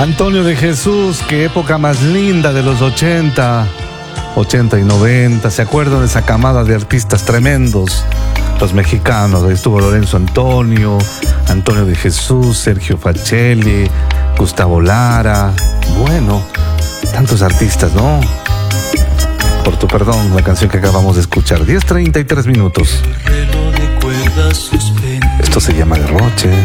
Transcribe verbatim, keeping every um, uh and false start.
Antonio de Jesús, qué época más linda de los ochenta, ochenta y noventa. ¿Se acuerdan de esa camada de artistas tremendos? Los mexicanos, ahí estuvo Lorenzo Antonio, Antonio de Jesús, Sergio Facelli, Gustavo Lara. Bueno, tantos artistas, ¿no? Por tu perdón, la canción que acabamos de escuchar. diez treinta y tres minutos. Esto se llama Derroche.